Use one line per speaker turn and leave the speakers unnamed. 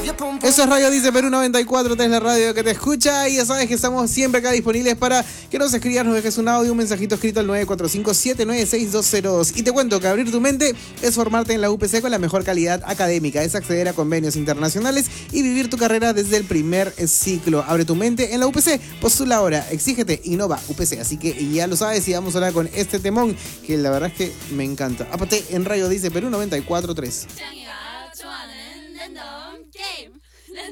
Eso es Radio Dice Perú 94.3, la radio que te escucha. Y ya sabes que estamos siempre acá disponibles para que nos escribas, nos dejes un audio, un mensajito escrito al 945-796-202. Y te cuento que abrir tu mente es formarte en la UPC con la mejor calidad académica, es acceder a convenios internacionales y vivir tu carrera desde el primer ciclo. Abre tu mente en la UPC, postula ahora, exígete, innova UPC. Así que ya lo sabes y vamos ahora con este temón que la verdad es que me encanta. Aparte en Radio Dice Perú 94.3.